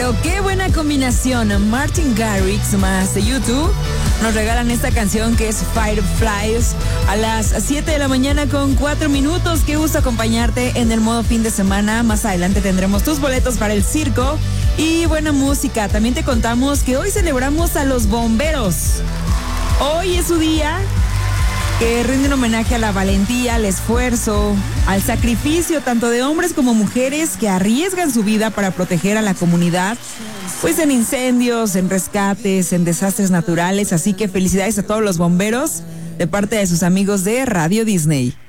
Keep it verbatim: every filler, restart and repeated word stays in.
Pero qué buena combinación. Martin Garrix más de YouTube nos regalan esta canción que es Fireflies a las siete de la mañana con cuatro minutos. Qué gusto acompañarte en el modo fin de semana. Más adelante tendremos tus boletos para el circo y buena música. También te contamos que hoy celebramos a los bomberos. Hoy es su día que rinden homenaje a la valentía, al esfuerzo, al sacrificio tanto de hombres como mujeres que arriesgan su vida para proteger a la comunidad, pues en incendios, en rescates, en desastres naturales. Así que felicidades a todos los bomberos de parte de sus amigos de Radio Disney.